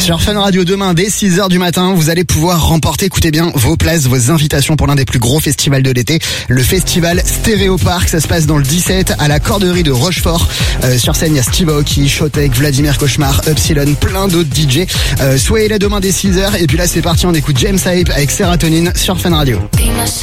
Sur Fun Radio demain dès 6h du matin, vous allez pouvoir remporter, écoutez bien, vos places, vos invitations pour l'un des plus gros festivals de l'été, le festival Stéréo Park. Ça se passe dans le 17 à la Corderie de Rochefort. Sur scène, il y a Steve Aoki, Showtek, Vladimir Cauchemar, Upsilon, plein d'autres DJ. Soyez là demain dès 6h et puis là c'est parti, on écoute James Hype avec Sérotonine sur Fun Radio.